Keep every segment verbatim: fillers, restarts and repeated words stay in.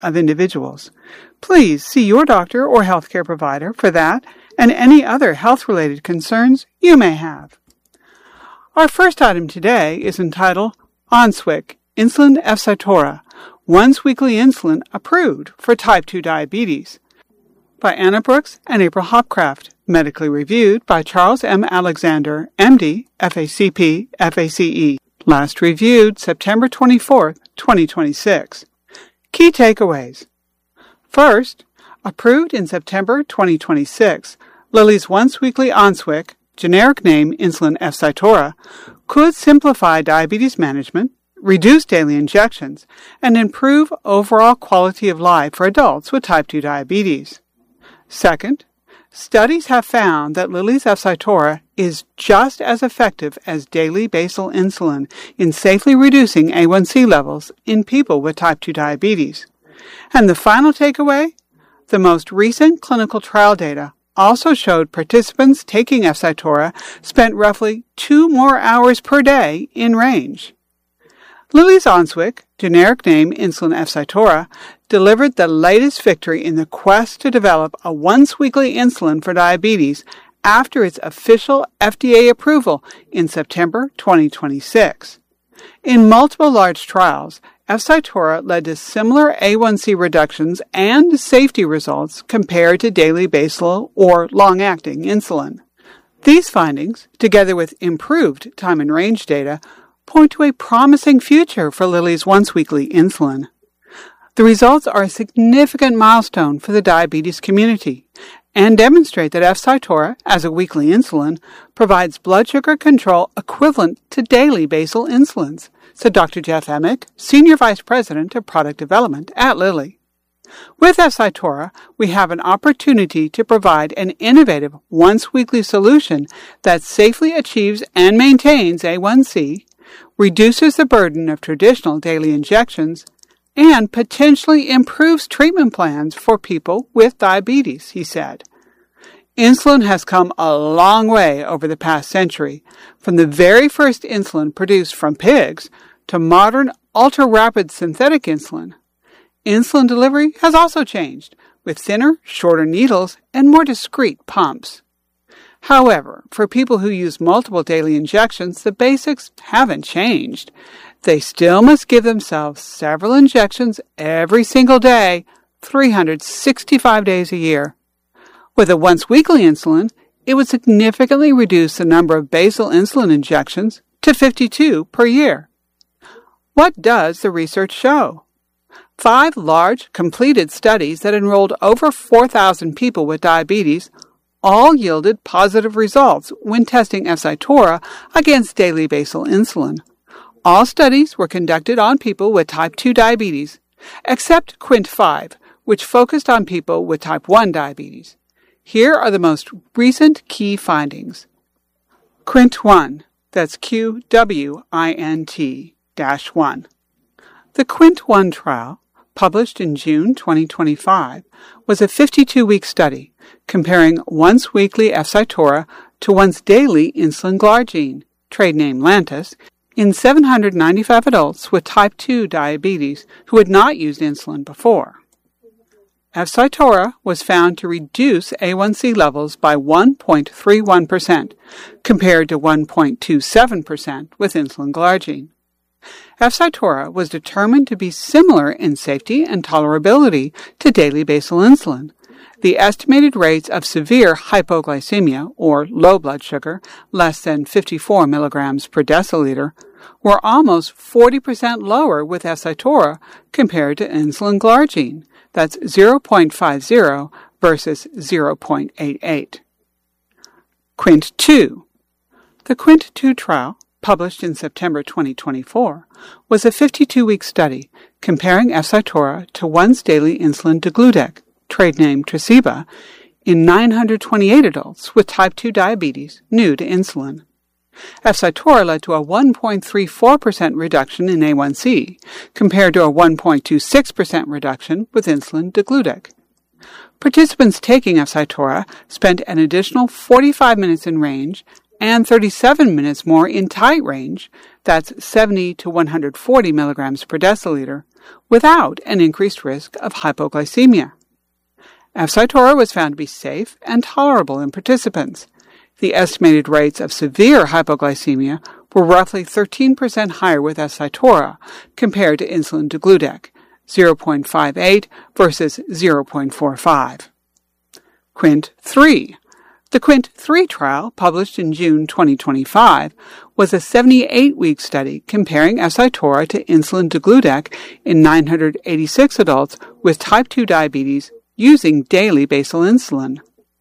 of individuals. Please see your doctor or healthcare provider for that and any other health-related concerns you may have. Our first item today is entitled ONSWIC, Insulin Efsitora, Once Weekly Insulin Approved for Type two Diabetes, by Anna Brooks and April Hopcraft, medically reviewed by Charles M. Alexander, M D, F A C P, F A C E. Last reviewed September twenty-fourth, twenty twenty-six. Key takeaways. First, approved in September twenty twenty-six, Lilly's once-weekly ONSWIC, generic name Insulin Efsitora, could simplify diabetes management, reduce daily injections, and improve overall quality of life for adults with type two diabetes. Second, studies have found that Lilly's Efsitora is just as effective as daily basal insulin in safely reducing A one C levels in people with type two diabetes. And the final takeaway? The most recent clinical trial data also showed participants taking Efsitora spent roughly two more hours per day in range. Lilly's ONSWIC, generic name Insulin Efsitora, delivered the latest victory in the quest to develop a once-weekly insulin for diabetes after its official F D A approval in September twenty twenty-six. In multiple large trials, Efsitora led to similar A one C reductions and safety results compared to daily basal or long-acting insulin. These findings, together with improved time and range data, point to a promising future for Lilly's once-weekly insulin. The results are a significant milestone for the diabetes community and demonstrate that Efsitora, as a weekly insulin, provides blood sugar control equivalent to daily basal insulins, said Doctor Jeff Emick, Senior Vice President of Product Development at Lilly. With Efsitora, we have an opportunity to provide an innovative once-weekly solution that safely achieves and maintains A one C, reduces the burden of traditional daily injections, and potentially improves treatment plans for people with diabetes, he said. Insulin has come a long way over the past century, from the very first insulin produced from pigs to modern ultra-rapid synthetic insulin. Insulin delivery has also changed, with thinner, shorter needles and more discreet pumps. However, for people who use multiple daily injections, the basics haven't changed. They still must give themselves several injections every single day, three hundred sixty-five days a year. With a once-weekly insulin, it would significantly reduce the number of basal insulin injections to fifty-two per year. What does the research show? Five large, completed studies that enrolled over four thousand people with diabetes all yielded positive results when testing Efsitora against daily basal insulin. All studies were conducted on people with type two diabetes, except Quint five, which focused on people with type one diabetes. Here are the most recent key findings. Quint one, that's Q W I N T dash one. The Quint one trial, published in June twenty twenty-five, was a fifty-two-week study comparing once-weekly Efsitora to once-daily insulin glargine, trade name Lantus, in seven hundred ninety-five adults with type two diabetes who had not used insulin before. Efsitora was found to reduce A one C levels by one point three one percent, compared to one point two seven percent with insulin glargine. Efsitora was determined to be similar in safety and tolerability to daily basal insulin. The estimated rates of severe hypoglycemia, or low blood sugar, less than fifty-four milligrams per deciliter, were almost forty percent lower with Efsitora compared to insulin glargine. That's zero point five zero versus zero point eight eight. Quint two. The Quint two trial, published in September twenty twenty-four, was a fifty-two-week study comparing Efsitora to once-daily insulin degludec, trade name Tresiba, in nine hundred twenty-eight adults with type two diabetes new to insulin. Efsitora led to a one point three four percent reduction in A one C, compared to a one point two six percent reduction with insulin degludec. Participants taking Efsitora spent an additional forty-five minutes in range and thirty-seven minutes more in tight range that's seventy to one hundred forty milligrams per deciliter, without an increased risk of hypoglycemia. Efsitora was found to be safe and tolerable in participants. The estimated rates of severe hypoglycemia were roughly thirteen percent higher with Efsitora compared to insulin degludec, zero point five eight versus zero point four five. Quint three. The Quint three trial, published in June twenty twenty-five, was a seventy-eight week study comparing Efsitora to insulin degludec in nine hundred eighty-six adults with type two diabetes using daily basal insulin.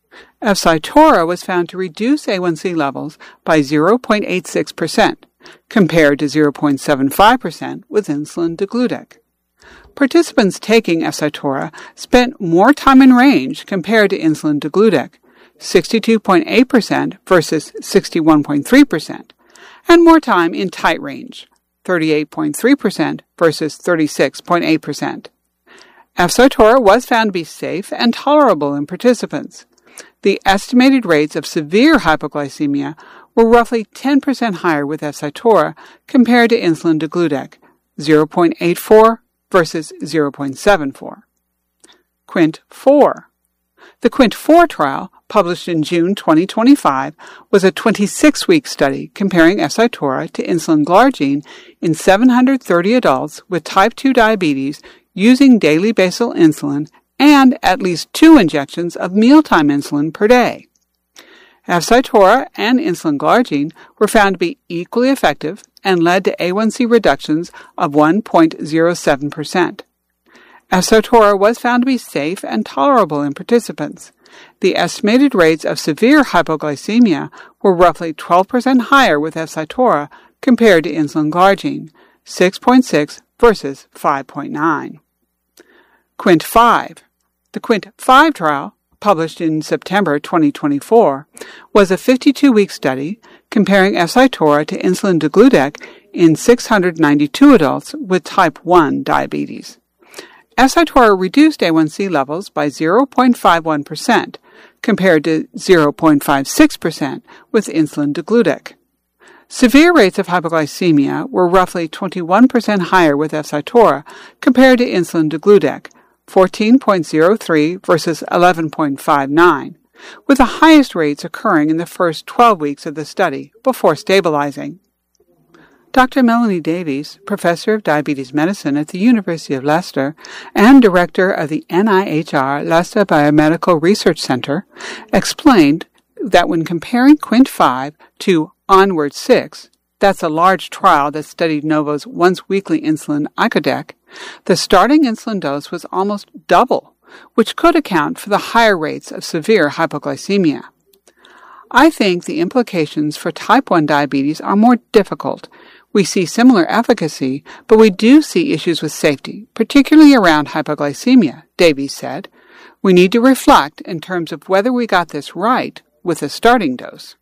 Efsitora was found to reduce A one C levels by zero point eight six percent, compared to zero point seven five percent with insulin degludec. Participants taking Efsitora spent more time in range compared to insulin degludec, sixty-two point eight percent versus sixty-one point three percent, and more time in tight range, thirty-eight point three percent versus thirty-six point eight percent. Efsitora was found to be safe and tolerable in participants. The estimated rates of severe hypoglycemia were roughly ten percent higher with Efsitora compared to insulin degludec, zero point eight four versus zero point seven four. Quint four. The Quint four trial, published in June twenty twenty-five, was a twenty-six week study comparing Efsitora to insulin glargine in seven hundred thirty adults with type two diabetes using daily basal insulin and at least two injections of mealtime insulin per day. Efsitora and insulin glargine were found to be equally effective and led to A one C reductions of one point zero seven percent. Efsitora was found to be safe and tolerable in participants. The estimated rates of severe hypoglycemia were roughly twelve percent higher with Efsitora compared to insulin glargine, six point six versus five point nine. Quint five. The Quint five trial, published in September twenty twenty-four, was a fifty-two week study comparing Efsitora to insulin degludec in six hundred ninety-two adults with type one diabetes. Efsitora reduced A one C levels by zero point five one percent, compared to zero point five six percent with insulin degludec. Severe rates of hypoglycemia were roughly twenty-one percent higher with Efsitora compared to insulin degludec, fourteen point zero three versus eleven point five nine, with the highest rates occurring in the first twelve weeks of the study before stabilizing. Doctor Melanie Davies, professor of diabetes medicine at the University of Leicester and director of the N I H R Leicester Biomedical Research Center, explained that when comparing Quint five to Onward six, that's a large trial that studied Novo's once-weekly insulin icodec, the starting insulin dose was almost double, which could account for the higher rates of severe hypoglycemia. I think the implications for type one diabetes are more difficult. We see similar efficacy, but we do see issues with safety, particularly around hypoglycemia, Davies said. We need to reflect in terms of whether we got this right with the starting dose.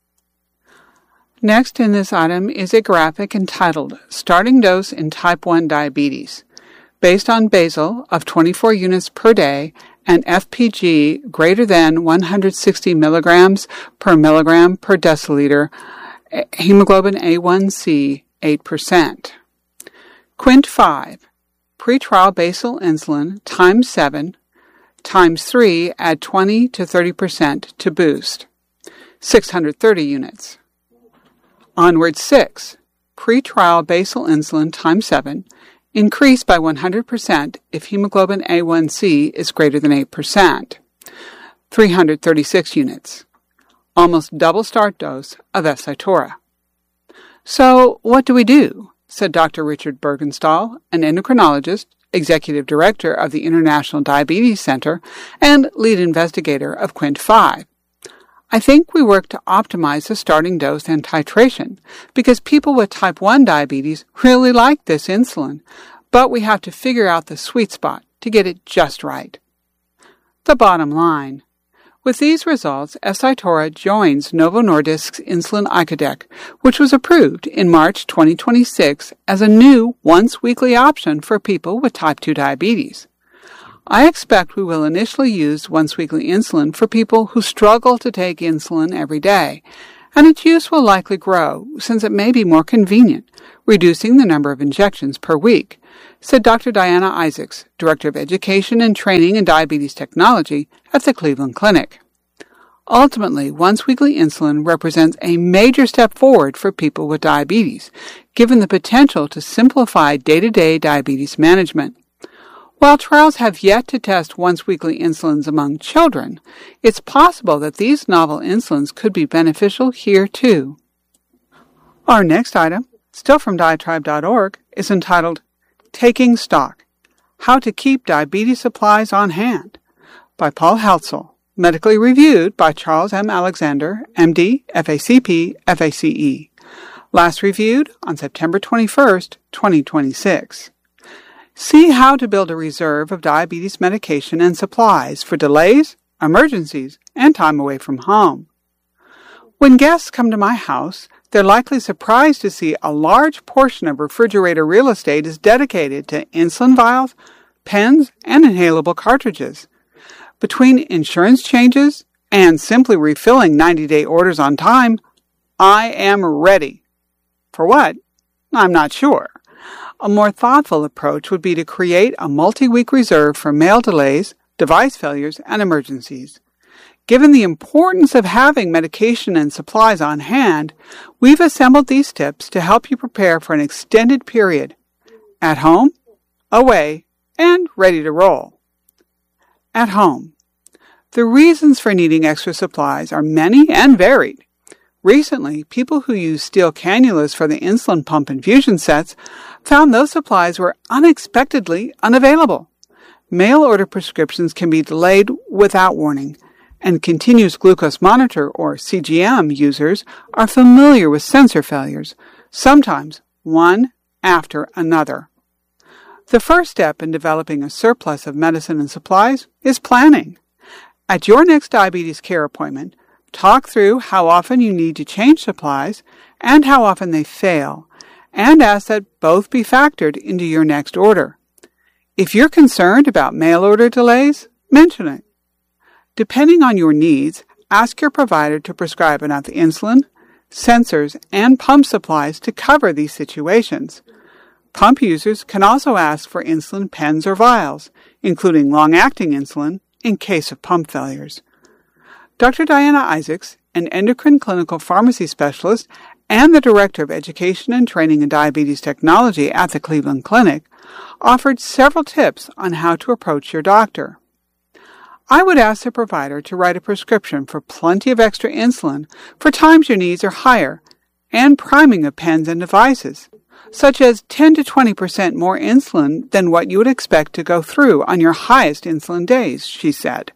Next in this item is a graphic entitled Starting Dose in Type one Diabetes, based on basal of twenty-four units per day and F P G greater than one hundred sixty milligrams per milligram per deciliter, hemoglobin A one C eight percent. Quint five, pretrial basal insulin times seven, times three add twenty to thirty percent to boost, six hundred thirty units. Onward six, pretrial basal insulin times seven, increase by one hundred percent if hemoglobin A one C is greater than eight percent, three hundred thirty-six units, almost double start dose of Efsitora. So what do we do? Said Doctor Richard Bergenstahl, an endocrinologist, executive director of the International Diabetes Center, and lead investigator of Quint five. I think we work to optimize the starting dose and titration because people with type one diabetes really like this insulin, but we have to figure out the sweet spot to get it just right. The bottom line. With these results, Efsitora joins Novo Nordisk's insulin icodec, which was approved in March twenty twenty-six as a new once-weekly option for people with type two diabetes. I expect we will initially use once-weekly insulin for people who struggle to take insulin every day, and its use will likely grow since it may be more convenient, reducing the number of injections per week, said Doctor Diana Isaacs, Director of Education and Training in Diabetes Technology at the Cleveland Clinic. Ultimately, once-weekly insulin represents a major step forward for people with diabetes, given the potential to simplify day-to-day diabetes management. While trials have yet to test once-weekly insulins among children, it's possible that these novel insulins could be beneficial here too. Our next item, still from diatribe dot org, is entitled Taking Stock, How to Keep Diabetes Supplies on Hand, by Paul Heltzel, medically reviewed by Charles M. Alexander, M D, F A C P, F A C E. Last reviewed on September twenty-first, twenty twenty-six. See how to build a reserve of diabetes medication and supplies for delays, emergencies, and time away from home. When guests come to my house, they're likely surprised to see a large portion of refrigerator real estate is dedicated to insulin vials, pens, and inhalable cartridges. Between insurance changes and simply refilling ninety-day orders on time, I am ready. For what? I'm not sure. A more thoughtful approach would be to create a multi-week reserve for mail delays, device failures, and emergencies. Given the importance of having medication and supplies on hand, we've assembled these tips to help you prepare for an extended period, at home, away, and ready to roll. At home. The reasons for needing extra supplies are many and varied. Recently, people who use steel cannulas for the insulin pump infusion sets found those supplies were unexpectedly unavailable. Mail-order prescriptions can be delayed without warning, and continuous glucose monitor, or C G M, users are familiar with sensor failures, sometimes one after another. The first step in developing a surplus of medicine and supplies is planning. At your next diabetes care appointment, talk through how often you need to change supplies and how often they fail, and ask that both be factored into your next order. If you're concerned about mail order delays, mention it. Depending on your needs, ask your provider to prescribe enough insulin, sensors, and pump supplies to cover these situations. Pump users can also ask for insulin pens or vials, including long-acting insulin, in case of pump failures. Doctor Diana Isaacs, an endocrine clinical pharmacy specialist and the Director of Education and Training in Diabetes Technology at the Cleveland Clinic, offered several tips on how to approach your doctor. I would ask the provider to write a prescription for plenty of extra insulin for times your needs are higher, and priming of pens and devices, such as ten to twenty percent more insulin than what you would expect to go through on your highest insulin days, she said.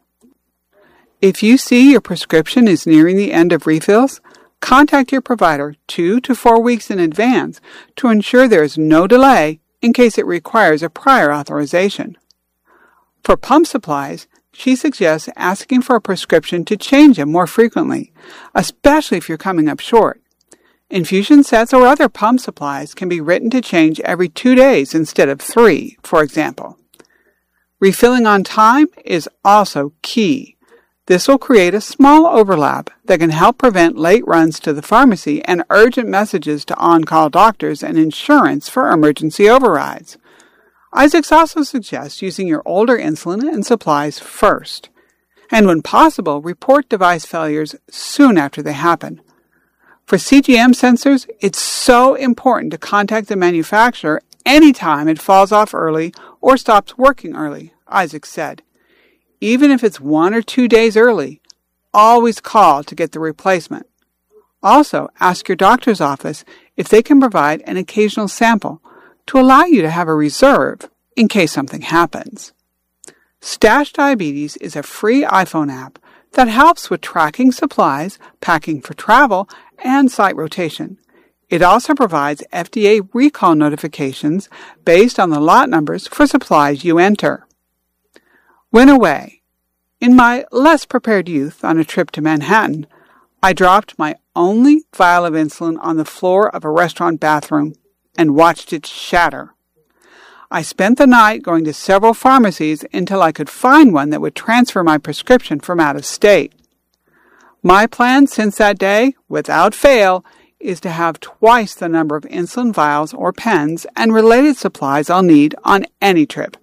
If you see your prescription is nearing the end of refills, contact your provider two to four weeks in advance to ensure there is no delay in case it requires a prior authorization. For pump supplies, she suggests asking for a prescription to change them more frequently, especially if you're coming up short. Infusion sets or other pump supplies can be written to change every two days instead of three, for example. Refilling on time is also key. This will create a small overlap that can help prevent late runs to the pharmacy and urgent messages to on-call doctors and insurance for emergency overrides. Isaacs also suggests using your older insulin and supplies first, and when possible, report device failures soon after they happen. For C G M sensors, it's so important to contact the manufacturer anytime it falls off early or stops working early, Isaacs said. Even if it's one or two days early, always call to get the replacement. Also, ask your doctor's office if they can provide an occasional sample to allow you to have a reserve in case something happens. Stash Diabetes is a free iPhone app that helps with tracking supplies, packing for travel, and site rotation. It also provides F D A recall notifications based on the lot numbers for supplies you enter. When away, in my less prepared youth on a trip to Manhattan, I dropped my only vial of insulin on the floor of a restaurant bathroom and watched it shatter. I spent the night going to several pharmacies until I could find one that would transfer my prescription from out of state. My plan since that day, without fail, is to have twice the number of insulin vials or pens and related supplies I'll need on any trip.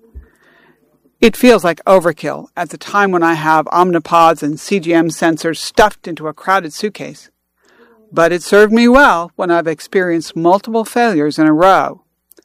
It feels like overkill at the time when I have Omnipods and C G M sensors stuffed into a crowded suitcase. But it served me well when I've experienced multiple failures in a row.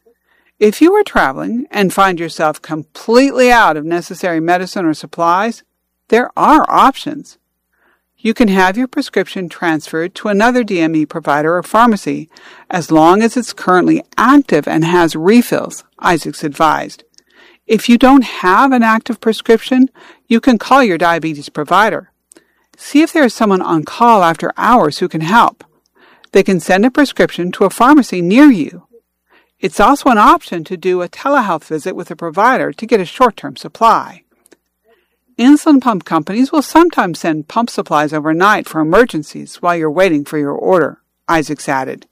If you are traveling and find yourself completely out of necessary medicine or supplies, there are options. You can have your prescription transferred to another D M E provider or pharmacy as long as it's currently active and has refills, Isaacs advised. If you don't have an active prescription, you can call your diabetes provider. See if there is someone on call after hours who can help. They can send a prescription to a pharmacy near you. It's also an option to do a telehealth visit with a provider to get a short-term supply. Insulin pump companies will sometimes send pump supplies overnight for emergencies while you're waiting for your order, Isaacs added.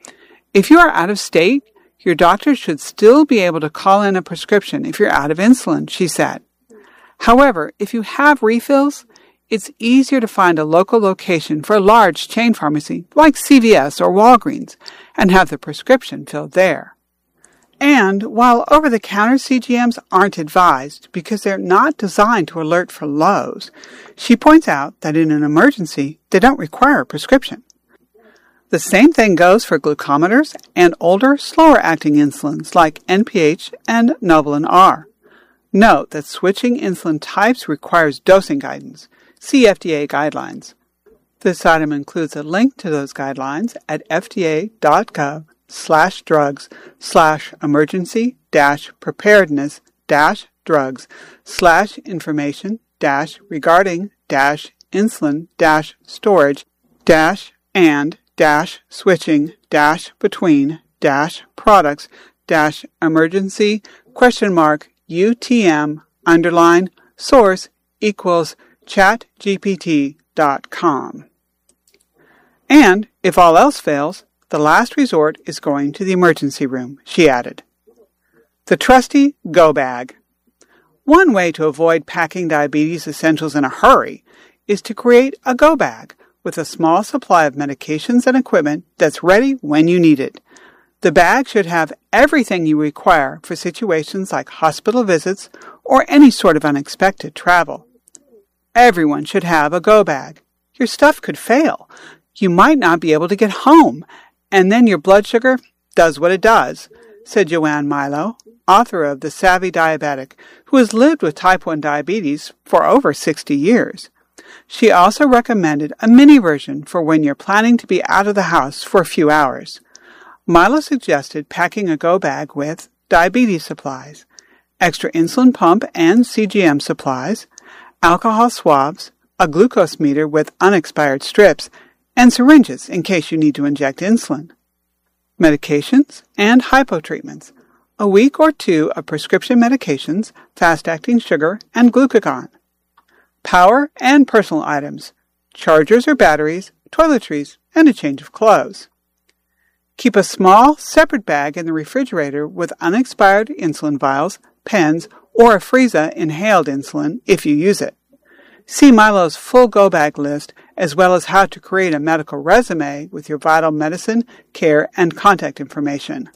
If you are out of state, your doctor should still be able to call in a prescription if you're out of insulin, she said. However, if you have refills, it's easier to find a local location for a large chain pharmacy like C V S or Walgreens and have the prescription filled there. And while over-the-counter C G Ms aren't advised because they're not designed to alert for lows, she points out that in an emergency, they don't require a prescription. The same thing goes for glucometers and older, slower-acting insulins like N P H and Novolin R. Note that switching insulin types requires dosing guidance. See F D A guidelines. This item includes a link to those guidelines at fda.gov slash drugs slash emergency dash preparedness dash drugs slash information dash regarding dash insulin dash storage dash and dash switching dash between dash products dash emergency question mark U T M underline source equals chat G P T dot com. And if all else fails, the last resort is going to the emergency room, she added. The trusty Go Bag. One way to avoid packing diabetes essentials in a hurry is to create a Go Bag with a small supply of medications and equipment that's ready when you need it. The bag should have everything you require for situations like hospital visits or any sort of unexpected travel. Everyone should have a Go Bag. Your stuff could fail. You might not be able to get home, and then your blood sugar does what it does, said Joanne Milo, author of The Savvy Diabetic, who has lived with type one diabetes for over sixty years. She also recommended a mini version for when you're planning to be out of the house for a few hours. Milo suggested packing a Go Bag with diabetes supplies, extra insulin pump and C G M supplies, alcohol swabs, a glucose meter with unexpired strips, and syringes in case you need to inject insulin, medications, and hypo treatments, a week or two of prescription medications, fast-acting sugar, and glucagon, power and personal items, chargers or batteries, toiletries, and a change of clothes. Keep a small, separate bag in the refrigerator with unexpired insulin vials, pens, or a Freeza inhaled insulin if you use it. See Milo's full Go Bag list, as well as how to create a medical resume with your vital medicine, care, and contact information.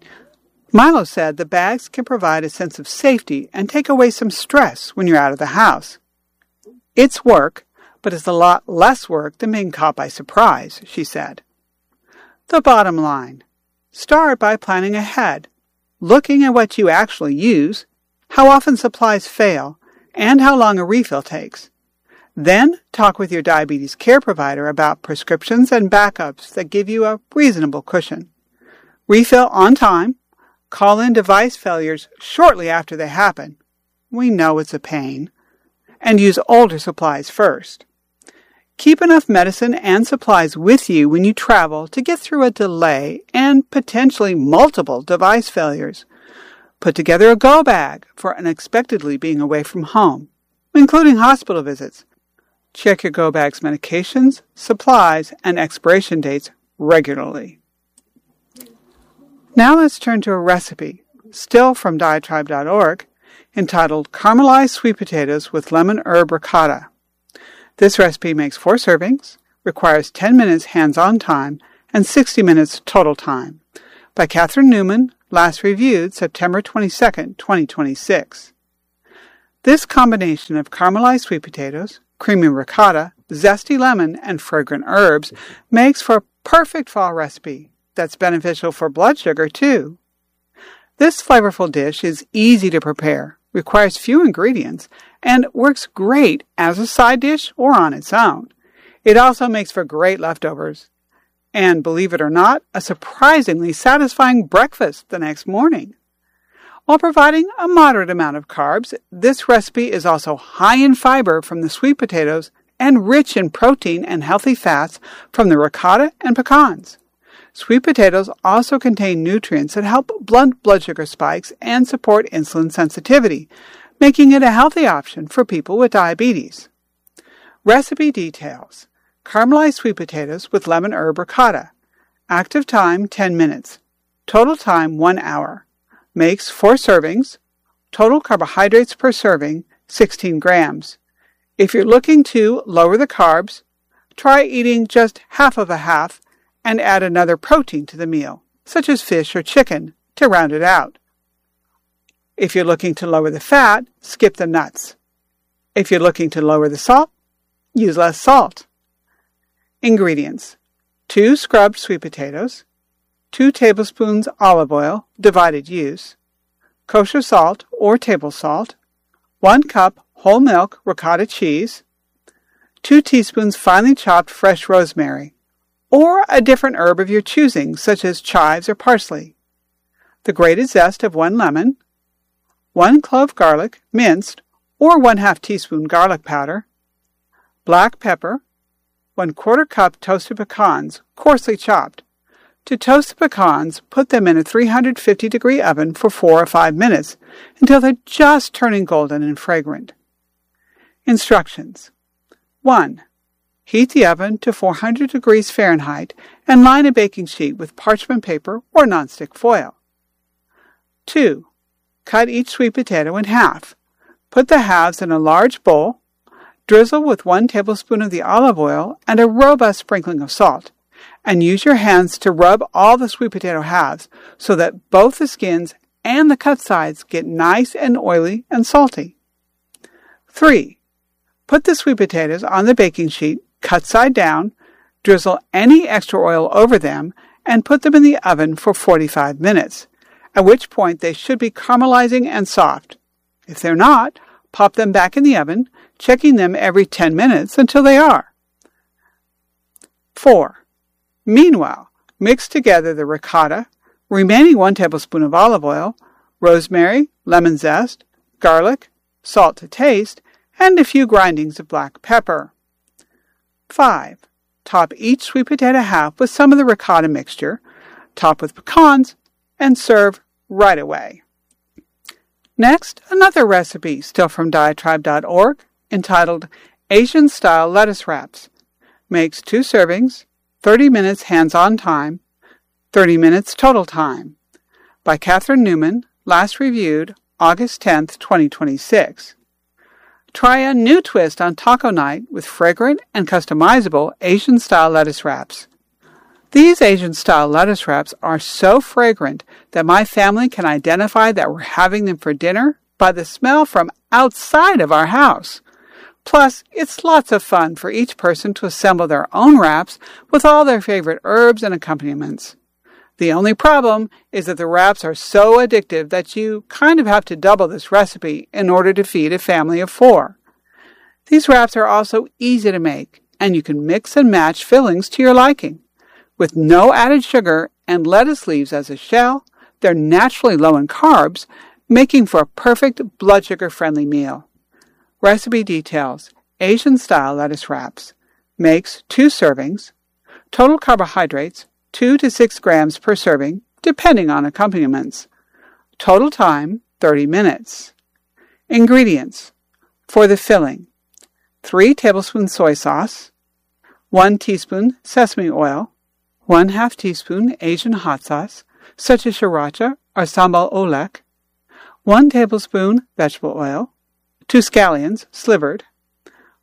Milo said the bags can provide a sense of safety and take away some stress when you're out of the house. It's work, but it's a lot less work than being caught by surprise, she said. The bottom line. Start by planning ahead, looking at what you actually use, how often supplies fail, and how long a refill takes. Then talk with your diabetes care provider about prescriptions and backups that give you a reasonable cushion. Refill on time. Call in device failures shortly after they happen. We know it's a pain. And use older supplies first. Keep enough medicine and supplies with you when you travel to get through a delay and potentially multiple device failures. Put together a Go Bag for unexpectedly being away from home, including hospital visits. Check your Go Bag's medications, supplies, and expiration dates regularly. Now let's turn to a recipe, still from diatribe dot org, entitled Caramelized Sweet Potatoes with Lemon Herb Ricotta. This recipe makes four servings, requires ten minutes hands-on time, and sixty minutes total time. By Catherine Newman, last reviewed September twenty-second, twenty twenty-six. This combination of caramelized sweet potatoes, creamy ricotta, zesty lemon, and fragrant herbs makes for a perfect fall recipe that's beneficial for blood sugar, too. This flavorful dish is easy to prepare, requires few ingredients, and works great as a side dish or on its own. It also makes for great leftovers, and, believe it or not, a surprisingly satisfying breakfast the next morning. While providing a moderate amount of carbs, this recipe is also high in fiber from the sweet potatoes and rich in protein and healthy fats from the ricotta and pecans. Sweet potatoes also contain nutrients that help blunt blood sugar spikes and support insulin sensitivity, making it a healthy option for people with diabetes. Recipe details. Caramelized sweet potatoes with lemon herb ricotta. Active time ten minutes. Total time one hour. Makes four servings. Total carbohydrates per serving sixteen grams. If you're looking to lower the carbs, try eating just half of a half and add another protein to the meal, such as fish or chicken, to round it out. If you're looking to lower the fat, skip the nuts. If you're looking to lower the salt, use less salt. Ingredients. Two scrubbed sweet potatoes, two tablespoons olive oil, divided use, kosher salt or table salt, one cup whole milk ricotta cheese, two teaspoons finely chopped fresh rosemary, or a different herb of your choosing, such as chives or parsley, the grated zest of one lemon, one clove garlic, minced, or one half teaspoon garlic powder, black pepper, one quarter cup toasted pecans, coarsely chopped. To toast the pecans, put them in a three hundred fifty degree oven for four or five minutes until they're just turning golden and fragrant. Instructions. one. Heat the oven to four hundred degrees Fahrenheit and line a baking sheet with parchment paper or nonstick foil. two. Cut each sweet potato in half. Put the halves in a large bowl. Drizzle with one tablespoon of the olive oil and a robust sprinkling of salt, and use your hands to rub all the sweet potato halves so that both the skins and the cut sides get nice and oily and salty. three. Put the sweet potatoes on the baking sheet, cut side down, drizzle any extra oil over them, and put them in the oven for forty-five minutes, at which point they should be caramelizing and soft. If they're not, pop them back in the oven, checking them every ten minutes until they are. four. Meanwhile, mix together the ricotta, remaining one tablespoon of olive oil, rosemary, lemon zest, garlic, salt to taste, and a few grindings of black pepper. five. Top each sweet potato half with some of the ricotta mixture, top with pecans, and serve right away. Next, another recipe, still from diatribe dot org, entitled Asian-Style Lettuce Wraps. Makes two servings, thirty minutes hands-on time, thirty minutes total time. By Catherine Newman, last reviewed August tenth, twenty twenty-six. Try a new twist on taco night with fragrant and customizable Asian-style lettuce wraps. These Asian-style lettuce wraps are so fragrant that my family can identify that we're having them for dinner by the smell from outside of our house. Plus, it's lots of fun for each person to assemble their own wraps with all their favorite herbs and accompaniments. The only problem is that the wraps are so addictive that you kind of have to double this recipe in order to feed a family of four. These wraps are also easy to make, and you can mix and match fillings to your liking. With no added sugar and lettuce leaves as a shell, they're naturally low in carbs, making for a perfect blood sugar-friendly meal. Recipe details: Asian-style lettuce wraps. Makes two servings. Total carbohydrates, two to six grams per serving, depending on accompaniments. Total time, thirty minutes. Ingredients. For the filling: three tablespoons soy sauce, one teaspoon sesame oil, one half teaspoon Asian hot sauce, such as sriracha or sambal oelek, one tablespoon vegetable oil, two scallions, slivered,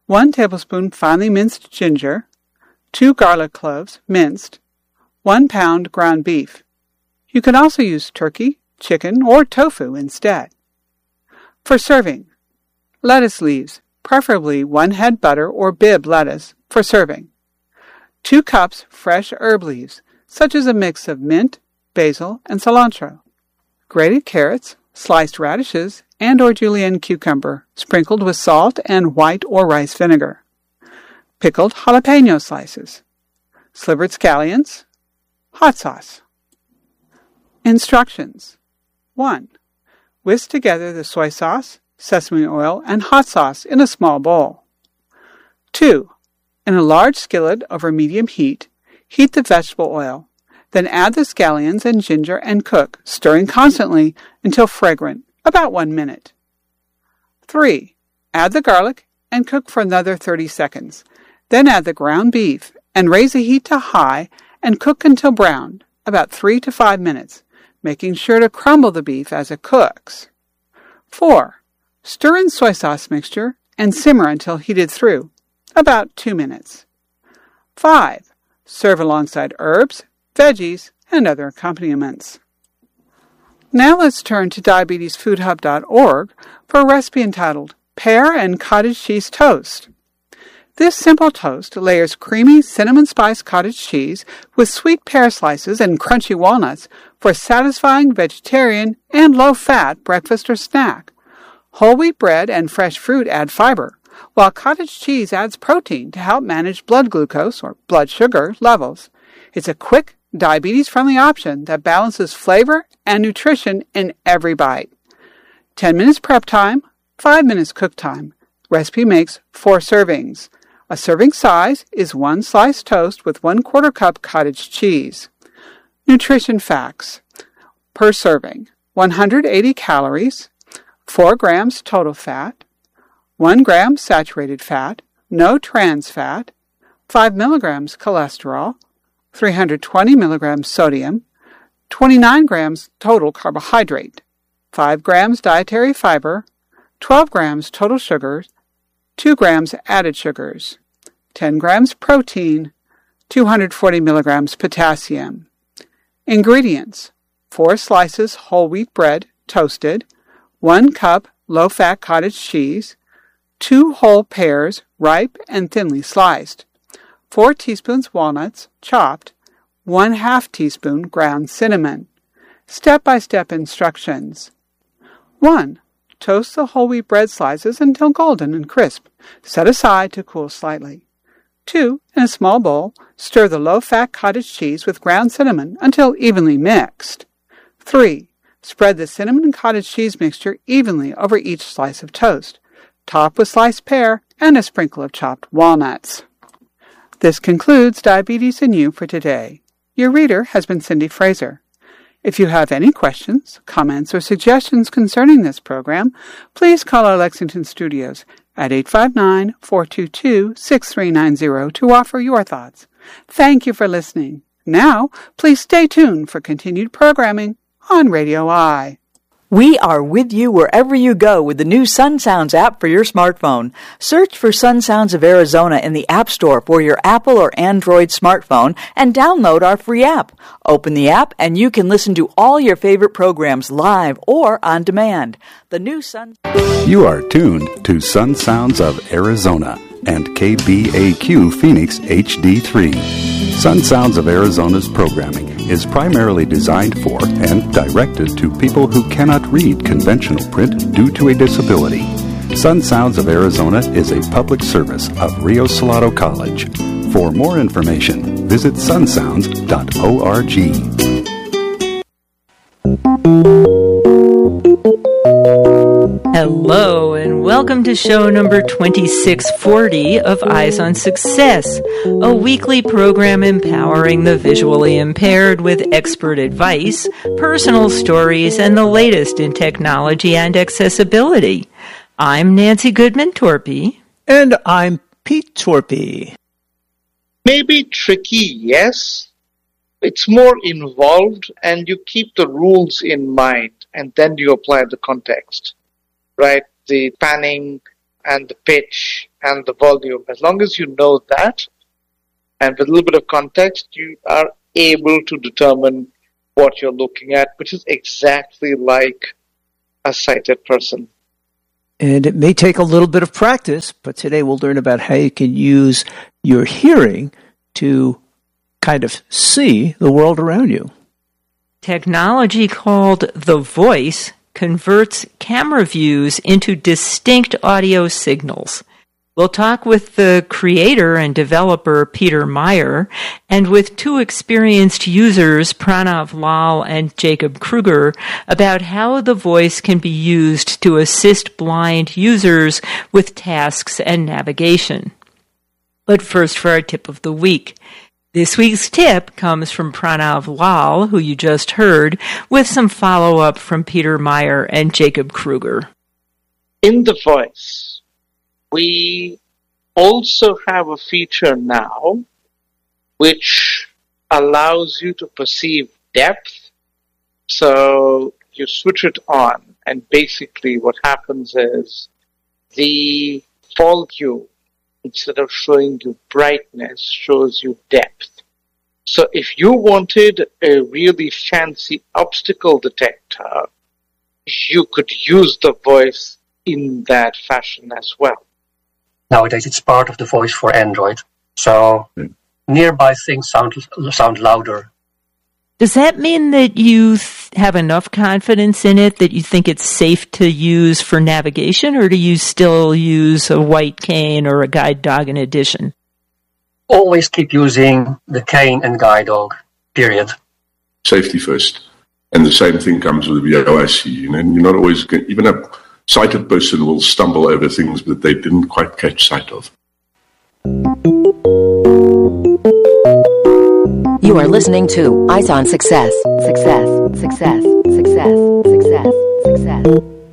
one tablespoon finely minced ginger, two garlic cloves, minced, one pound ground beef. You can also use turkey, chicken, or tofu instead. For serving, lettuce leaves, preferably one head butter or Bibb lettuce, for serving. Two cups fresh herb leaves, such as a mix of mint, basil, and cilantro. Grated carrots, sliced radishes, and or julienne cucumber, sprinkled with salt and white or rice vinegar. Pickled jalapeno slices. Slivered scallions. Hot sauce. Instructions. one. Whisk together the soy sauce, sesame oil, and hot sauce in a small bowl. two. In a large skillet over medium heat, heat the vegetable oil. Then add the scallions and ginger and cook, stirring constantly until fragrant, about one minute. three. Add the garlic and cook for another thirty seconds. Then add the ground beef and raise the heat to high and cook until brown, about three to five minutes, making sure to crumble the beef as it cooks. four. Stir in soy sauce mixture and simmer until heated through, about two minutes. five. Serve alongside herbs, veggies, and other accompaniments. Now let's turn to diabetes food hub dot org for a recipe entitled Pear and Cottage Cheese Toast. This simple toast layers creamy cinnamon spice cottage cheese with sweet pear slices and crunchy walnuts for a satisfying vegetarian and low-fat breakfast or snack. Whole wheat bread and fresh fruit add fiber, while cottage cheese adds protein to help manage blood glucose or blood sugar levels. It's a quick, diabetes-friendly option that balances flavor and nutrition in every bite. ten minutes prep time, five minutes cook time. Recipe makes four servings. A serving size is one sliced toast with one quarter cup cottage cheese. Nutrition facts. Per serving, one hundred eighty calories, four grams total fat, one gram saturated fat, no trans fat, five milligrams cholesterol, three hundred twenty milligrams sodium, twenty-nine grams total carbohydrate, five grams dietary fiber, twelve grams total sugars, two grams added sugars, ten grams protein, two hundred forty milligrams potassium. Ingredients: four slices whole wheat bread, toasted, one cup low-fat cottage cheese, two whole pears, ripe and thinly sliced, four teaspoons walnuts, chopped, one half teaspoon ground cinnamon. Step-by-step instructions. one. Toast the whole wheat bread slices until golden and crisp. Set aside to cool slightly. two. In a small bowl, stir the low-fat cottage cheese with ground cinnamon until evenly mixed. three. Spread the cinnamon and cottage cheese mixture evenly over each slice of toast. Top with sliced pear and a sprinkle of chopped walnuts. This concludes Diabetes and You for today. Your reader has been Cindy Fraser. If you have any questions, comments, or suggestions concerning this program, please call our Lexington studios at eight five nine, four two two, six three nine zero to offer your thoughts. Thank you for listening. Now, please stay tuned for continued programming on Radio I. We are with you wherever you go with the new Sun Sounds app for your smartphone. Search for Sun Sounds of Arizona in the App Store for your Apple or Android smartphone and download our free app. Open the app and you can listen to all your favorite programs live or on demand. The new Sun... You are tuned to Sun Sounds of Arizona and K B A Q Phoenix H D three. Sun Sounds of Arizona's programming is primarily designed for and directed to people who cannot read conventional print due to a disability. Sun Sounds of Arizona is a public service of Rio Salado College. For more information, visit sun sounds dot org. Hello, and welcome to show number twenty-six forty of Eyes on Success, a weekly program empowering the visually impaired with expert advice, personal stories, and the latest in technology and accessibility. I'm Nancy Goodman Torpy. And I'm Pete Torpy. Maybe tricky, yes. It's more involved, and you keep the rules in mind, and then you apply the context. Right, the panning and the pitch and the volume. As long as you know that, and with a little bit of context, you are able to determine what you're looking at, which is exactly like a sighted person. And it may take a little bit of practice, but today we'll learn about how you can use your hearing to kind of see the world around you. Technology called The Voice converts camera views into distinct audio signals. We'll talk with the creator and developer Peter Meyer and with two experienced users, Pranav Lal and Jacob Kruger, about how The Voice can be used to assist blind users with tasks and navigation. But first for our tip of the week. This week's tip comes from Pranav Lal, who you just heard, with some follow-up from Peter Meyer and Jacob Kruger. In The Voice, we also have a feature now which allows you to perceive depth. So you switch it on, and basically what happens is the volume, instead of showing you brightness, shows you depth. So if you wanted a really fancy obstacle detector, you could use The Voice in that fashion as well. Nowadays it's part of the Voice for Android, so mm. nearby things sound sound louder. Does that mean that you th- have enough confidence in it that you think it's safe to use for navigation, or do you still use a white cane or a guide dog in addition? Always keep using the cane and guide dog, period. Safety first. And the same thing comes with V O I C. You know, you're not always going, even a sighted person will stumble over things that they didn't quite catch sight of. You are listening to Eyes on Success. Success, success, success, success, success.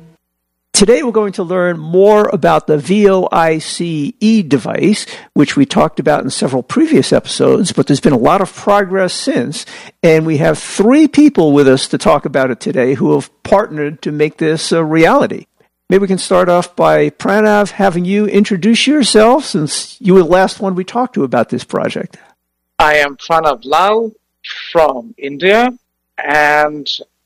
Today we're going to learn more about the V O I C E device, which we talked about in several previous episodes, but there's been a lot of progress since, and we have three people with us to talk about it today who have partnered to make this a reality. Maybe we can start off by, Pranav, having you introduce yourself, since you were the last one we talked to about this project. I am Pranav Lal from India, and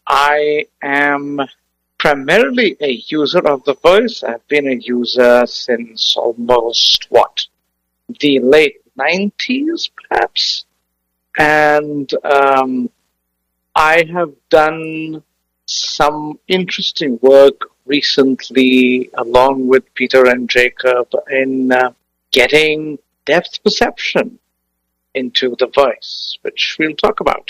I am primarily a user of The Voice. I've been a user since almost, what, the late nineties, perhaps? And um, I have done some interesting work recently, along with Peter and Jacob, in uh, getting depth perception into The Voice, which we'll talk about.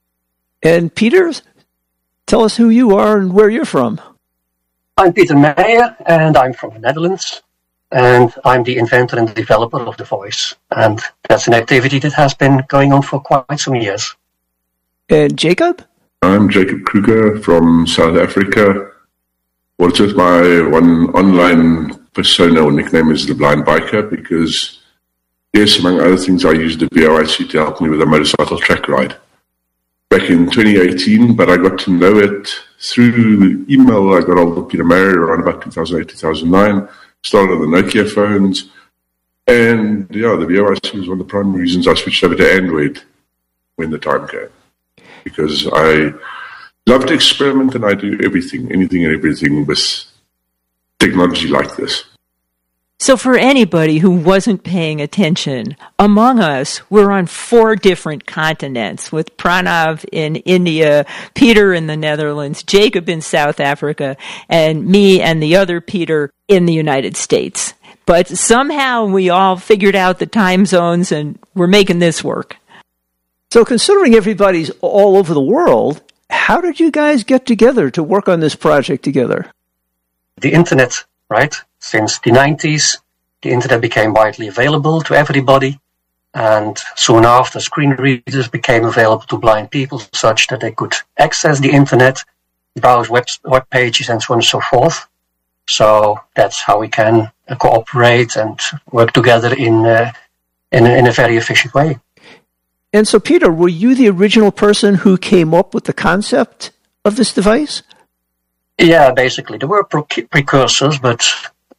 And Peter, tell us who you are and where you're from. I'm Peter Meyer, and I'm from the Netherlands, and I'm the inventor and developer of The Voice, and that's an activity that has been going on for quite some years. And Jacob? I'm Jacob Kruger from South Africa. Well, it's just my one online persona or nickname is the Blind Biker, because yes, among other things, I used the V O I C to help me with a motorcycle track ride back in twenty eighteen, but I got to know it through email. I got hold of Peter Meyer around about two thousand eight, two thousand nine, started on the Nokia phones, and yeah, the V O I C was one of the primary reasons I switched over to Android when the time came, because I love to experiment and I do everything, anything and everything with technology like this. So for anybody who wasn't paying attention, among us, we're on four different continents, with Pranav in India, Peter in the Netherlands, Jacob in South Africa, and me and the other Peter in the United States. But somehow we all figured out the time zones and we're making this work. So considering everybody's all over the world, how did you guys get together to work on this project together? The internet, right? Since the nineties, the internet became widely available to everybody, and soon after, screen readers became available to blind people such that they could access the internet, browse web, web pages, and so on and so forth. So that's how we can uh, cooperate and work together in, uh, in, in a very efficient way. And so, Peter, were you the original person who came up with the concept of this device? Yeah, basically. There were pre- precursors, but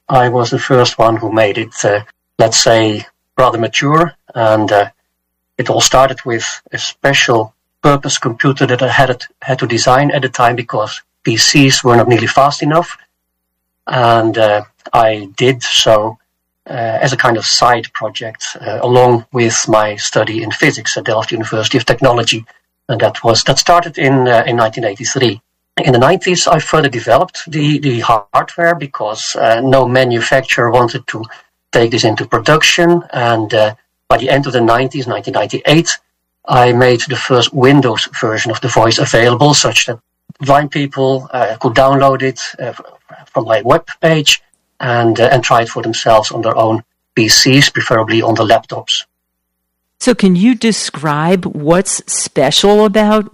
I was the first one who made it, uh, let's say, rather mature. And uh, it all started with a special purpose computer that I had, had to design at the time because P Cs were not nearly fast enough. And uh, I did so uh, as a kind of side project, uh, along with my study in physics at Delft University of Technology. And that was that started in uh, in nineteen eighty-three. In the nineties, I further developed the, the hardware because uh, no manufacturer wanted to take this into production. And uh, by the end of the nineties, nineteen ninety-eight, I made the first Windows version of the voice available, such that blind people uh, could download it uh, from my web page and, uh, and try it for themselves on their own P Cs, preferably on the laptops. So can you describe what's special about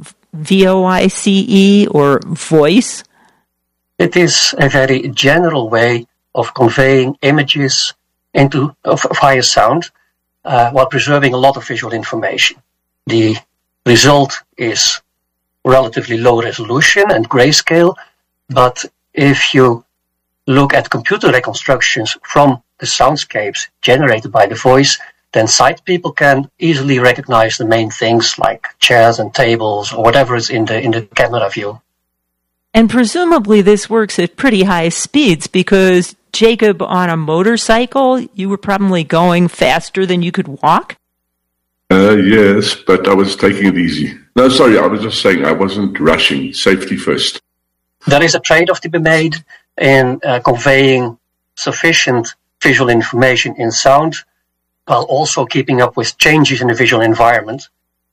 VOICE or voice? It is a very general way of conveying images into of, via sound uh, while preserving a lot of visual information. The result is relatively low resolution and grayscale, but if you look at computer reconstructions from the soundscapes generated by the voice, then sight people can easily recognize the main things like chairs and tables or whatever is in the in the camera view. And presumably this works at pretty high speeds because, Jacob, on a motorcycle, you were probably going faster than you could walk? Uh, yes, but I was taking it easy. No, sorry, I was just saying I wasn't rushing. Safety first. There is a trade-off to be made in uh, conveying sufficient visual information in sound while also keeping up with changes in the visual environment.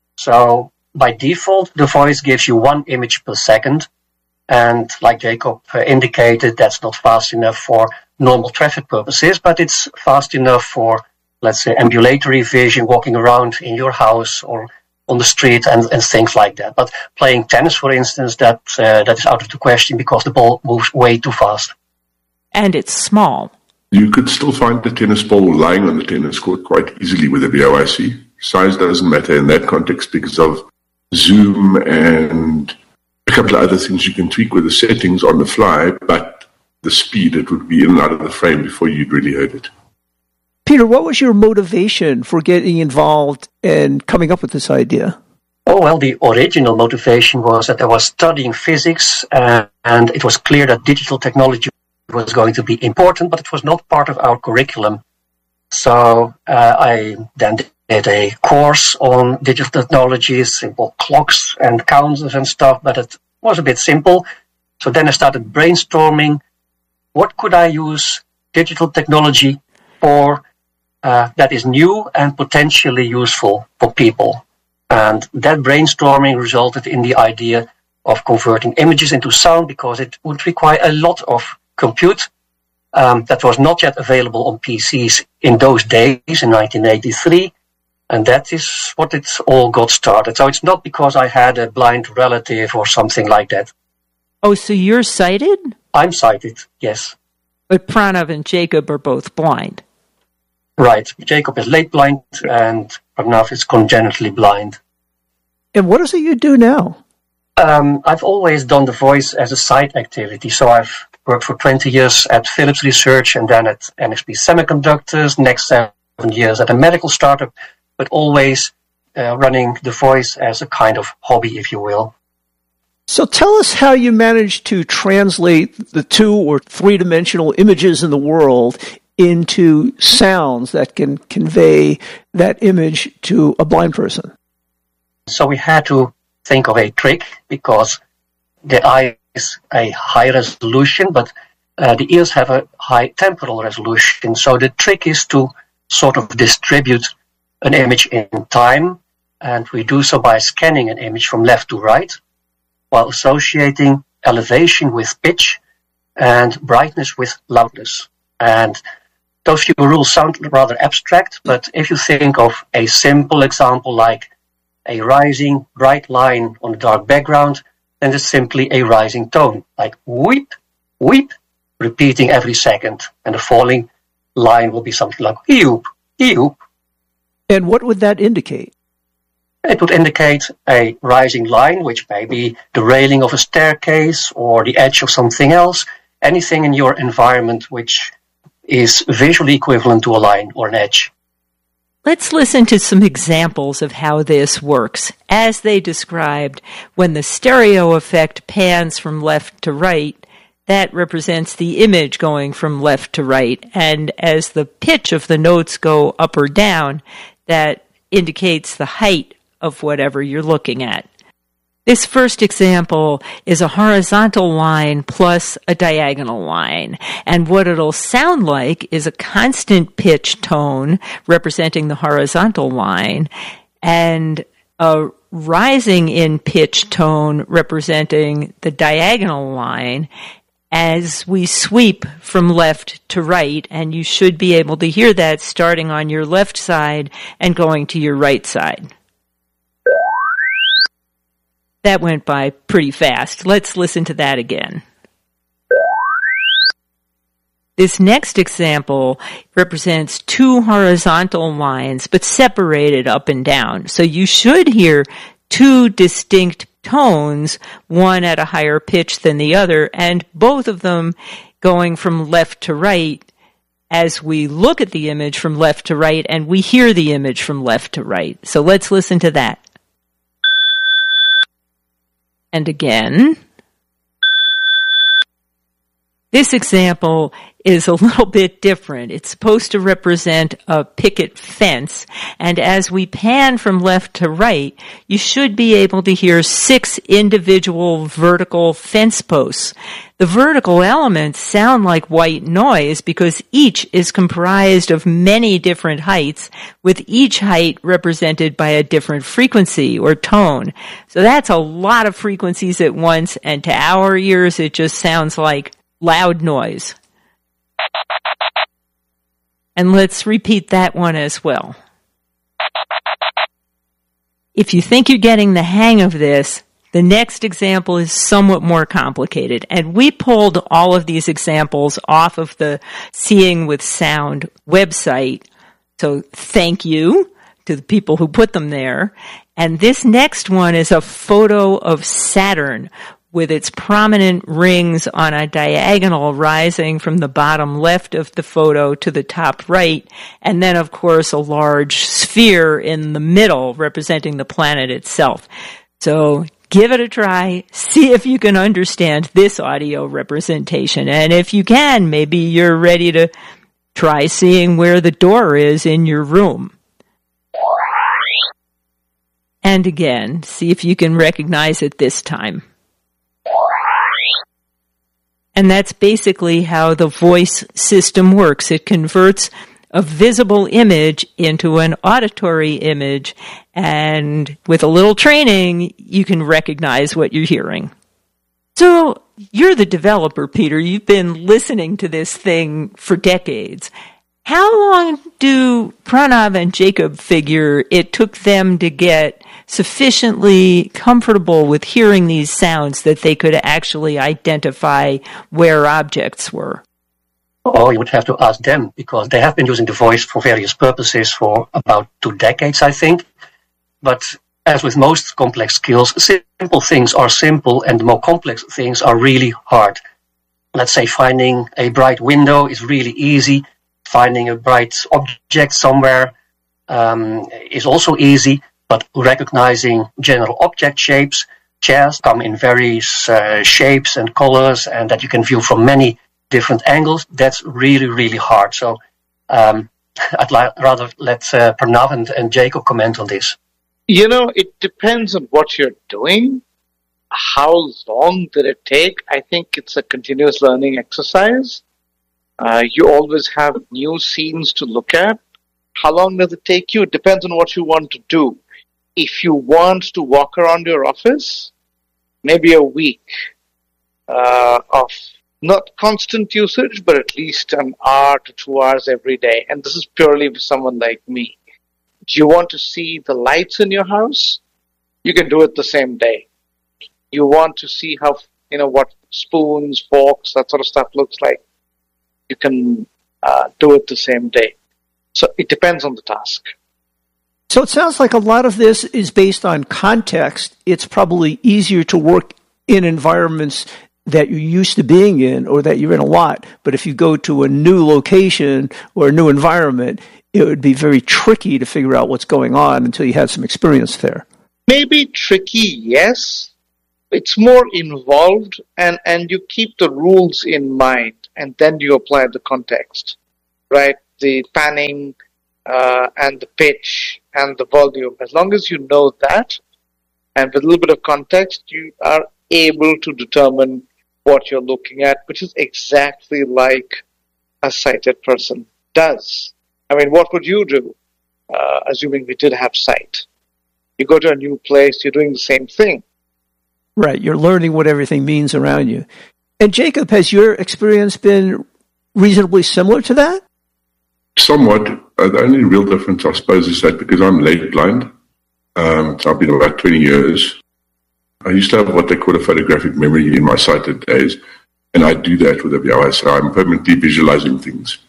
So by default, the voice gives you one image per second. And like Jacob uh, indicated, that's not fast enough for normal traffic purposes, but it's fast enough for, let's say, ambulatory vision, walking around in your house or on the street and, and things like that. But playing tennis, for instance, that uh, that is out of the question because the ball moves way too fast. And it's small. You could still find the tennis ball lying on the tennis court quite easily with a VOIC. Size doesn't matter in that context because of zoom and a couple of other things you can tweak with the settings on the fly, but the speed, it would be in and out of the frame before you'd really heard it. Peter, what was your motivation for getting involved and coming up with this idea? Oh, well, the original motivation was that I was studying physics uh, and it was clear that digital technology was going to be important, but it was not part of our curriculum. So uh, I then did a course on digital technologies, simple clocks and counters and stuff, but it was a bit simple. So then I started brainstorming, what could I use digital technology for uh, that is new and potentially useful for people. And that brainstorming resulted in the idea of converting images into sound because it would require a lot of compute um, that was not yet available on P Cs in those days in nineteen eighty-three. And that is what it all got started. So it's not because I had a blind relative or something like that. Oh, so you're sighted? I'm sighted, yes. But Pranav and Jacob are both blind. Right. Jacob is late blind and Pranav is congenitally blind. And what is it you do now? Um, I've always done the voice as a side activity. So I've worked for twenty years at Philips Research and then at N X P Semiconductors, next seven years at a medical startup, but always uh, running the voice as a kind of hobby, if you will. So tell us how you managed to translate the two or three-dimensional images in the world into sounds that can convey that image to a blind person. So we had to think of a trick because the eye is a high resolution, but uh, the ears have a high temporal resolution. So the trick is to sort of distribute an image in time, and we do so by scanning an image from left to right, while associating elevation with pitch and brightness with loudness. And those few rules sound rather abstract, but if you think of a simple example like a rising bright line on a dark background, then it's simply a rising tone, like weep, weep, repeating every second. And the falling line will be something like eoop, eoop. And what would that indicate? It would indicate a rising line, which may be the railing of a staircase or the edge of something else, anything in your environment which is visually equivalent to a line or an edge. Let's listen to some examples of how this works. As they described, when the stereo effect pans from left to right, that represents the image going from left to right. And as the pitch of the notes go up or down, that indicates the height of whatever you're looking at. This first example is a horizontal line plus a diagonal line. And what it'll sound like is a constant pitch tone representing the horizontal line and a rising in pitch tone representing the diagonal line as we sweep from left to right. And you should be able to hear that starting on your left side and going to your right side. That went by pretty fast. Let's listen to that again. This next example represents two horizontal lines, but separated up and down. So you should hear two distinct tones, one at a higher pitch than the other, and both of them going from left to right as we look at the image from left to right, and we hear the image from left to right. So let's listen to that. And again. This example is a little bit different. It's supposed to represent a picket fence, and as we pan from left to right, you should be able to hear six individual vertical fence posts. The vertical elements sound like white noise because each is comprised of many different heights, with each height represented by a different frequency or tone. So that's a lot of frequencies at once, and to our ears it just sounds like loud noise. And let's repeat that one as well. If you think you're getting the hang of this, the next example is somewhat more complicated. And we pulled all of these examples off of the Seeing with Sound website. So thank you to the people who put them there. And this next one is a photo of Saturn, with its prominent rings on a diagonal rising from the bottom left of the photo to the top right, and then, of course, a large sphere in the middle representing the planet itself. So give it a try. See if you can understand this audio representation. And if you can, maybe you're ready to try seeing where the door is in your room. And again, see if you can recognize it this time. And that's basically how the voice system works. It converts a visible image into an auditory image, and with a little training, you can recognize what you're hearing. So you're the developer, Peter. You've been listening to this thing for decades. How long do Pranav and Jacob figure it took them to get sufficiently comfortable with hearing these sounds that they could actually identify where objects were? Oh, you would have to ask them, because they have been using the voice for various purposes for about two decades, I think. But as with most complex skills, simple things are simple and the more complex things are really hard. Let's say finding a bright window is really easy. Finding a bright object somewhere um, is also easy, but recognizing general object shapes, chairs come in various uh, shapes and colors, and that you can view from many different angles, that's really, really hard. So um, I'd li- rather let uh, Pranav and, and Jacob comment on this. You know, it depends on what you're doing. How long did it take? I think it's a continuous learning exercise. Uh, you always have new scenes to look at. How long does it take you? It depends on what you want to do. If you want to walk around your office, maybe a week uh, of not constant usage, but at least an hour to two hours every day. And this is purely for someone like me. Do you want to see the lights in your house? You can do it the same day. You want to see how, you know, what spoons, forks, that sort of stuff looks like? You can uh, do it the same day. So it depends on the task. So it sounds like a lot of this is based on context. It's probably easier to work in environments that you're used to being in or that you're in a lot. But if you go to a new location or a new environment, it would be very tricky to figure out what's going on until you had some experience there. Maybe tricky, yes. It's more involved, and, and you keep the rules in mind, and then you apply the context, right? The panning uh, and the pitch and the volume. As long as you know that, and with a little bit of context, you are able to determine what you're looking at, which is exactly like a sighted person does. I mean, what would you do, uh, assuming we did have sight? You go to a new place, you're doing the same thing. Right, you're learning what everything means around you. And Jacob, has your experience been reasonably similar to that? Somewhat. Uh, the only real difference, I suppose, is that because I'm late blind, um, so I've been about twenty years, I used to have what they call a photographic memory in my sighted days, and I do that with a V O I C. So I'm permanently visualizing things.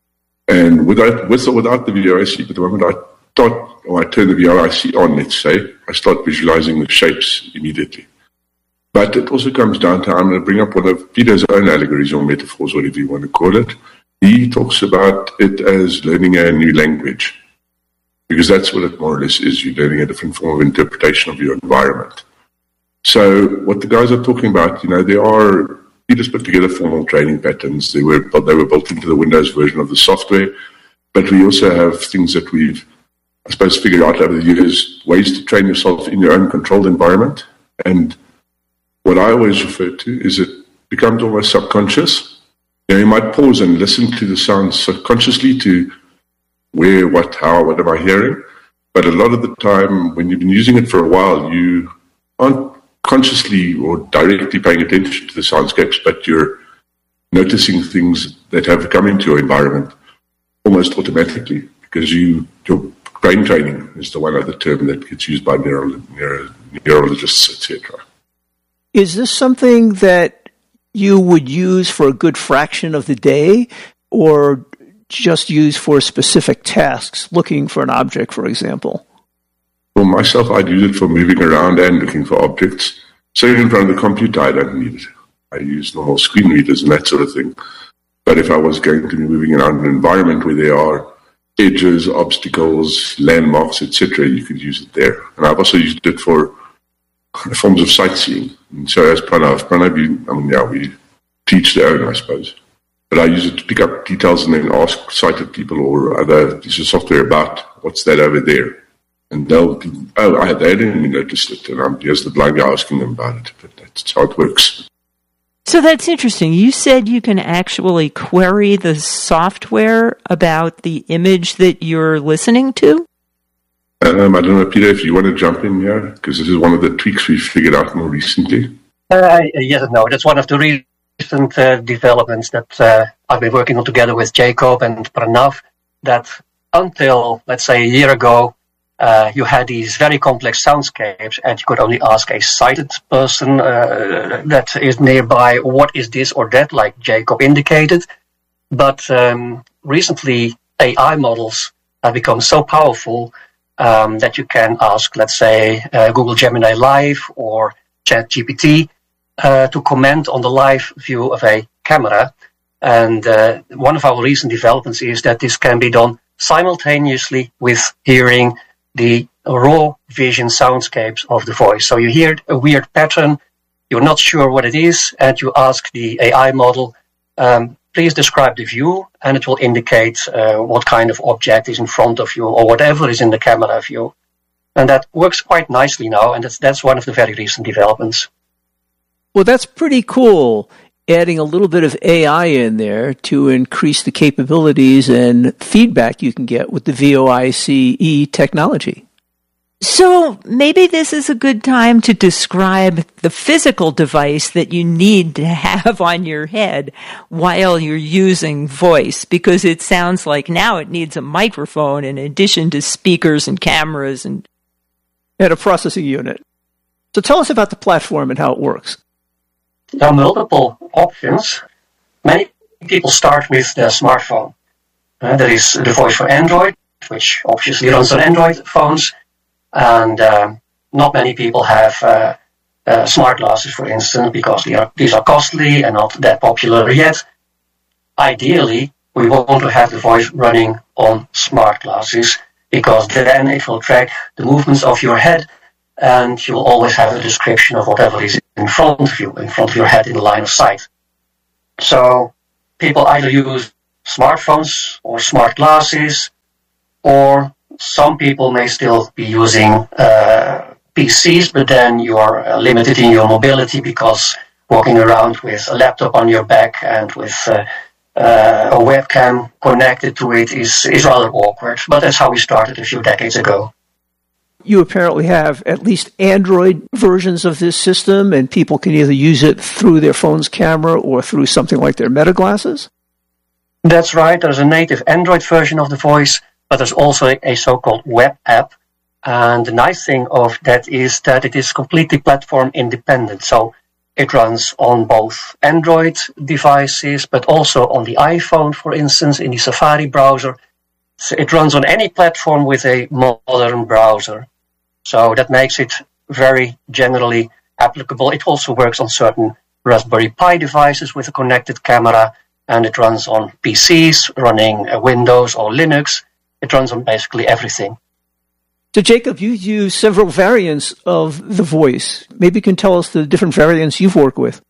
And without, with or without the V O I C, but the moment I start, or I turn the V O I C on, let's say, I start visualizing the shapes immediately. But it also comes down to, I'm going to bring up one of Peter's own allegories or metaphors, whatever you want to call it. He talks about it as learning a new language, because that's what it more or less is. You're learning a different form of interpretation of your environment. So what the guys are talking about, you know, there are, Peter's put together formal training patterns. They were, they were built into the Windows version of the software, but we also have things that we've, I suppose, figured out over the years, ways to train yourself in your own controlled environment. And what I always refer to is it becomes almost subconscious. You know, you might pause and listen to the sounds subconsciously to where, what, how, what am I hearing? But a lot of the time, when you've been using it for a while, you aren't consciously or directly paying attention to the soundscapes, but you're noticing things that have come into your environment almost automatically, because you your brain training is the one other term that gets used by neuro, neuro, neurologists, et cetera. Is this something that you would use for a good fraction of the day, or just use for specific tasks, looking for an object, for example? For myself, I'd use it for moving around and looking for objects. Sitting in front of the computer, I don't need it. I use normal screen readers and that sort of thing. But if I was going to be moving around an environment where there are edges, obstacles, landmarks, et cetera, you could use it there. And I've also used it for forms of sightseeing. And so as Pranav, Pranav, you, I mean, yeah, we teach their own, I suppose. But I use it to pick up details and then ask sighted people or other pieces of software about what's that over there. And they'll be, oh, I, they didn't even notice it. And I'm just the blind guy asking them about it. But that's how it works. So that's interesting. You said you can actually query the software about the image that you're listening to? Um, I don't know, Peter, if you want to jump in here, because this is one of the tweaks we've figured out more recently. Uh, yes and no. That's one of the recent uh, developments that uh, I've been working on together with Jacob and Pranav, that until, let's say, a year ago, uh, you had these very complex soundscapes and you could only ask a sighted person uh, that is nearby, what is this or that, like Jacob indicated. But um, recently, A I models have become so powerful Um, that you can ask, let's say, uh, Google Gemini Live or ChatGPT uh, to comment on the live view of a camera. And uh, one of our recent developments is that this can be done simultaneously with hearing the raw vision soundscapes of the voice. So you hear a weird pattern, you're not sure what it is, and you ask the A I model, um, please describe the view, and it will indicate uh, what kind of object is in front of you or whatever is in the camera view. And that works quite nicely now, and that's, that's one of the very recent developments. Well, that's pretty cool, adding a little bit of A I in there to increase the capabilities and feedback you can get with the V O I C E technology. So maybe this is a good time to describe the physical device that you need to have on your head while you're using voice, because it sounds like now it needs a microphone in addition to speakers and cameras and, and a processing unit. So tell us about the platform and how it works. There are multiple options. Many people start with the smartphone. Uh, there is the voice for Android, which obviously runs on Android phones. And uh, not many people have uh, uh, smart glasses, for instance, because they are, these are costly and not that popular yet. Ideally, we want to have the voice running on smart glasses, because then it will track the movements of your head, and you will always have a description of whatever is in front of you, in front of your head in the line of sight. So people either use smartphones or smart glasses, or some people may still be using uh, P Cs, but then you are uh, limited in your mobility, because walking around with a laptop on your back and with uh, uh, a webcam connected to it is, is rather awkward. But that's how we started a few decades ago. You apparently have at least Android versions of this system, and people can either use it through their phone's camera or through something like their Meta glasses? That's right. There's a native Android version of the voice, but there's also a, a so-called web app. And the nice thing of that is that it is completely platform independent. So it runs on both Android devices, but also on the iPhone, for instance, in the Safari browser. So it runs on any platform with a modern browser. So that makes it very generally applicable. It also works on certain Raspberry Pi devices with a connected camera, and it runs on P Cs running Windows or Linux. It runs on basically everything. So, Jacob, you use several variants of the voice. Maybe you can tell us the different variants you've worked with.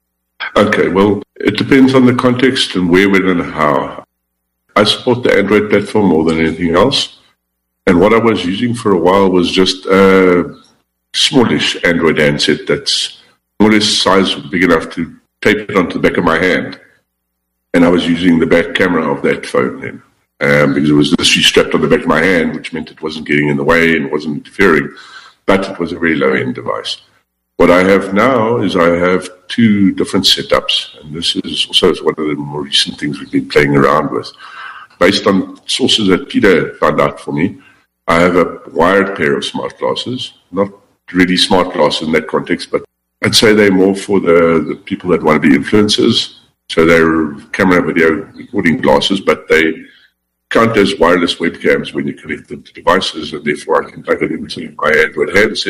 Okay, well, it depends on the context and where, when, and how. I support the Android platform more than anything else. And what I was using for a while was just a smallish Android handset that's more or less size big enough to tape it onto the back of my hand. And I was using the back camera of that phone then. Um, because it was literally strapped on the back of my hand, which meant it wasn't getting in the way and wasn't interfering, but it was a very low-end device. What I have now is I have two different setups, and this is also one of the more recent things we've been playing around with. Based on sources that Peter found out for me, I have a wired pair of smart glasses, not really smart glasses in that context, but I'd say they're more for the, the people that want to be influencers. So they're camera video recording glasses, but they count as wireless webcams when you connect them to devices, and therefore I can plug it into my Android handset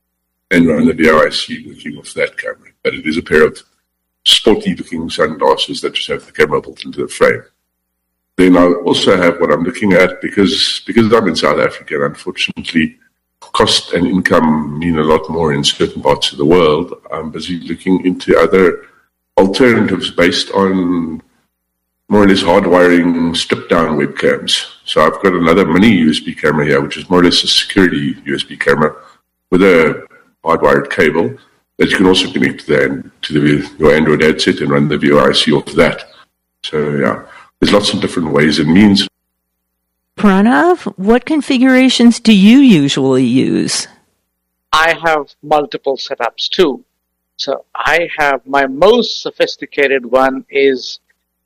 and run the V O I C working off that camera. But it is a pair of sporty-looking sunglasses that just have the camera built into the frame. Then I also have what I'm looking at, because because I'm in South Africa, and unfortunately cost and income mean a lot more in certain parts of the world. I'm busy looking into other alternatives based on more or less hardwiring stripped-down webcams. So I've got another mini U S B camera here, which is more or less a security U S B camera with a hardwired cable that you can also connect to, the, to the, your Android headset and run the V O I C off that. So, yeah, there's lots of different ways and means. Pranav, what configurations do you usually use? I have multiple setups too. So I have my most sophisticated one is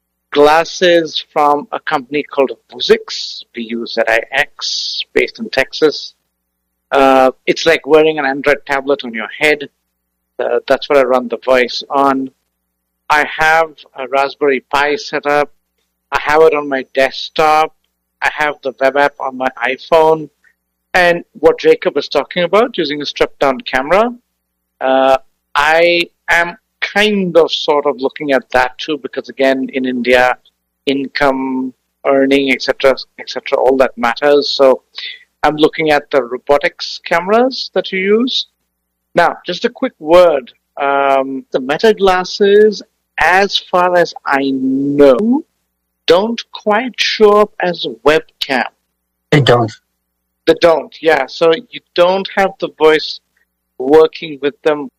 glasses from a company called Vuzix, V U Z I X, based in Texas. Uh, it's like wearing an Android tablet on your head. Uh, that's what I run the voice on. I have a Raspberry Pi set up. I have it on my desktop. I have the web app on my iPhone. And what Jacob is talking about, using a stripped-down camera, uh, I am kind of sort of looking at that too, because again, in India, income, earning, et cetera, et cetera, all that matters. So I'm looking at the robotics cameras that you use. Now, just a quick word. Um, the Meta glasses, as far as I know, don't quite show up as a webcam. They don't. They don't, yeah. So you don't have the voice working with them.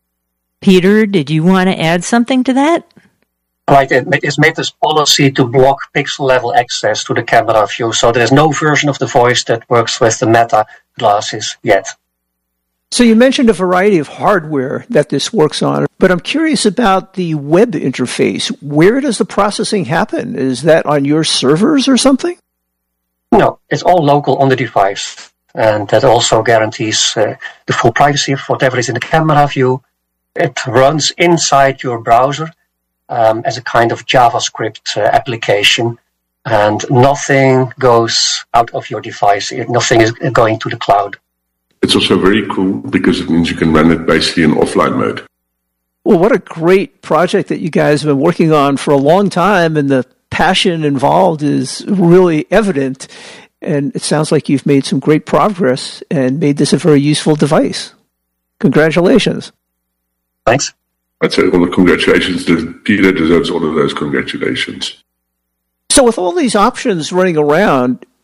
Peter, did you want to add something to that? Right, it's Meta's policy to block pixel-level access to the camera view, so there's no version of the voice that works with the Meta glasses yet. So you mentioned a variety of hardware that this works on, but I'm curious about the web interface. Where does the processing happen? Is that on your servers or something? No, it's all local on the device, and that also guarantees uh, the full privacy of whatever is in the camera view. It runs inside your browser um, as a kind of JavaScript uh, application, and nothing goes out of your device. Nothing is going to the cloud. It's also very cool because it means you can run it basically in offline mode. Well, what a great project that you guys have been working on for a long time, and the passion involved is really evident. And it sounds like you've made some great progress and made this a very useful device. Congratulations. Thanks. I'd say all the congratulations. Peter deserves all of those congratulations. So with all these options running around,